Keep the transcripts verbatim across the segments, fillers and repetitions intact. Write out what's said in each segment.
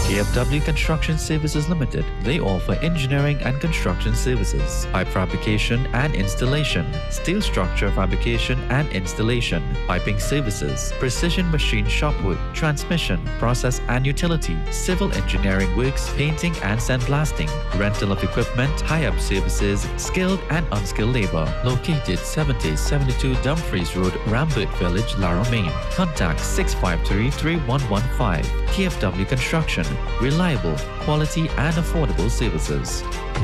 K F W Construction Services Limited. They offer engineering and construction services, pipe fabrication and installation, steel structure fabrication and installation, piping services, precision machine shop work, transmission, process and utility, civil engineering works, painting and sandblasting, rental of equipment, hire-up services, skilled and unskilled labor. Located seventy seventy-two Dumfries Road, Rambert Village, Lara, Maine. Contact six five three, three one one five. K F W Construction. Reliable, quality and affordable services.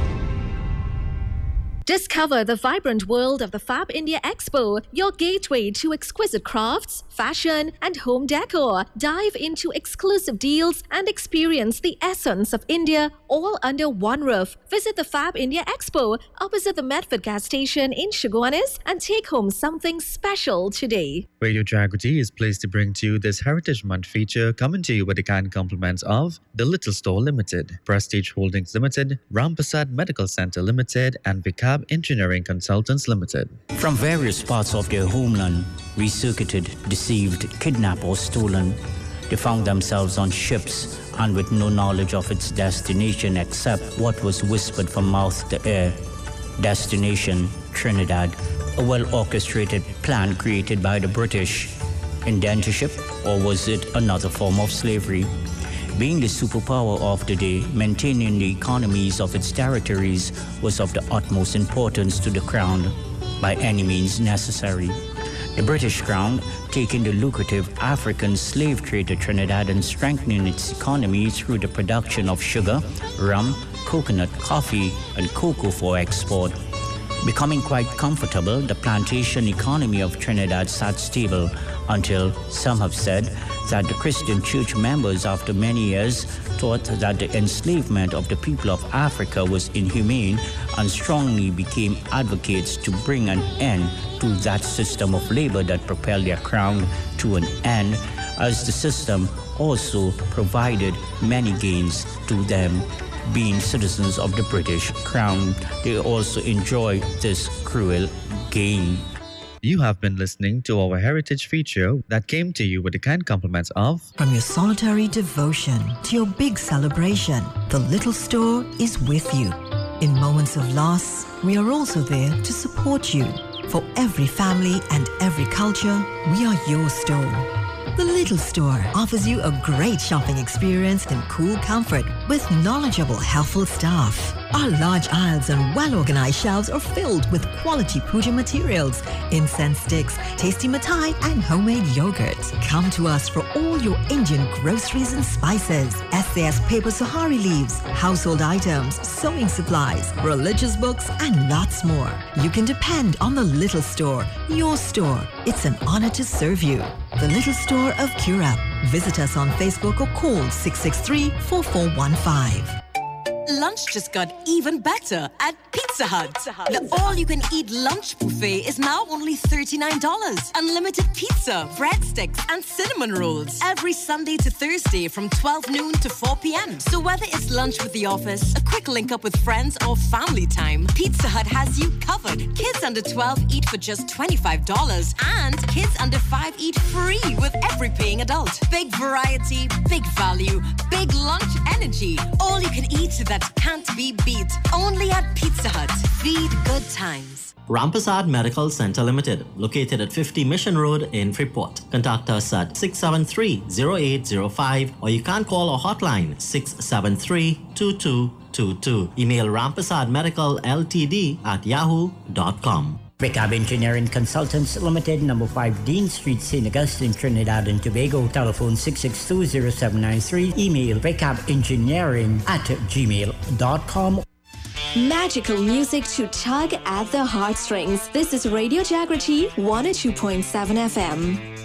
Discover the vibrant world of the Fab India Expo, your gateway to exquisite crafts, fashion and home decor. Dive into exclusive deals and experience the essence of India all under one roof. Visit the Fab India Expo opposite the Medford gas station in Chaguanas and take home something special today. Radio Jagrati is pleased to bring to you this Heritage Month feature, coming to you with the kind compliments of The Little Store Limited, Prestige Holdings Limited, Rampasad Medical Center Limited and Vicab Engineering Consultants Limited. From various parts of their homeland, recircuited, deceived, kidnapped or stolen, they found themselves on ships and with no knowledge of its destination except what was whispered from mouth to ear. Destination, Trinidad, a well-orchestrated plan created by the British. Indentureship, or was it another form of slavery? Being the superpower of the day, maintaining the economies of its territories was of the utmost importance to the Crown, by any means necessary. The British Crown, taking the lucrative African slave trade to Trinidad and strengthening its economy through the production of sugar, rum, coconut, coffee, and cocoa for export. Becoming quite comfortable, the plantation economy of Trinidad sat stable until some have said that the Christian church members, after many years, thought that the enslavement of the people of Africa was inhumane and strongly became advocates to bring an end to that system of labor that propelled their crown to an end, as the system also provided many gains to them. Being citizens of the British Crown, they also enjoyed this cruel gain. You have been listening to our heritage feature that came to you with the kind compliments of From your solitary devotion to your big celebration, the Little Store is with you. In moments of loss, we are also there to support you. For every family and every culture, we are your store. The Little Store offers you a great shopping experience in cool comfort with knowledgeable, helpful staff. Our large aisles and well-organized shelves are filled with quality puja materials, incense sticks, tasty mithai and homemade yogurts. Come to us for all your Indian groceries and spices, S A S paper sahari leaves, household items, sewing supplies, religious books and lots more. You can depend on the Little Store, your store. It's an honor to serve you. The Little Store of Currap. Visit us on Facebook or call six six three, four four one five. Lunch just got even better at Pizza Hut. The all-you-can-eat lunch buffet is now only thirty-nine dollars. Unlimited pizza, breadsticks, and cinnamon rolls every Sunday to Thursday from twelve noon to four p.m. So whether it's lunch with the office, a quick link-up with friends, or family time, Pizza Hut has you covered. Kids under twelve eat for just twenty-five dollars, and kids under five eat free with every paying adult. Big variety, big value, big lunch energy. All you can eat that can't be beat. Only at Pizza Hut. Feed good times. Rampasad Medical Center Limited, located at fifty Mission Road in Freeport. Contact us at six seven three, zero eight zero five or you can call our hotline six seven three, two two two two. Email rampasadmedical ltd at yahoo dot com. Vicab Engineering Consultants Limited, number five Dean Street, Saint Augustine, Trinidad and Tobago. Telephone six six two, zero seven nine three. Email vicabengineering at gmail dot com. Magical music to tug at the heartstrings. This is Radio Jagrati one oh two point seven F M.